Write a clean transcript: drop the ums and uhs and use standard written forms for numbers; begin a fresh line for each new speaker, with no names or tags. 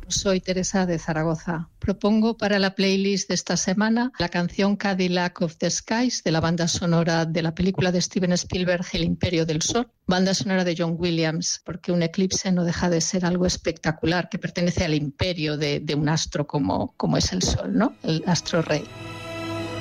Soy Teresa de Zaragoza. Propongo para la playlist de esta semana la canción Cadillac of the Skies de la banda sonora de la película de Steven Spielberg, El Imperio del Sol, banda sonora de John Williams, porque un eclipse no deja de ser algo espectacular que pertenece al imperio de un astro como es el Sol, ¿no? El astro rey.